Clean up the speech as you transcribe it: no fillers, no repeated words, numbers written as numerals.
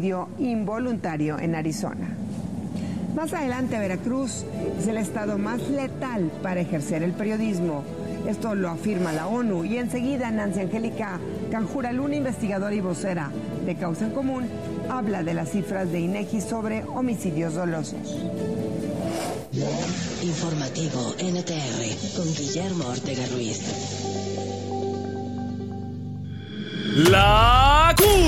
involuntario en Arizona. Más adelante, Veracruz es el estado más letal para ejercer el periodismo. Esto lo afirma la ONU y enseguida Nancy Angélica Canjura Luna, investigadora y vocera de Causa en Común, habla de las cifras de INEGI sobre homicidios dolosos. Informativo NTR con Guillermo Ortega Ruiz. La